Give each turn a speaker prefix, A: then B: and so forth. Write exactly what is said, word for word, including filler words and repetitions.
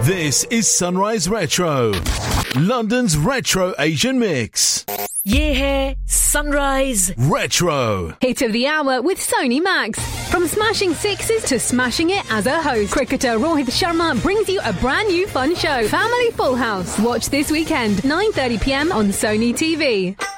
A: This is Sunrise Retro, London's retro Asian mix.
B: Yeah, Sunrise
A: Retro.
C: Hit of the hour with Sony Max. From smashing sixes to smashing it as a host, cricketer Rohit Sharma brings you a brand new fun show, Family Full House. Watch this weekend, nine thirty p m on Sony T V.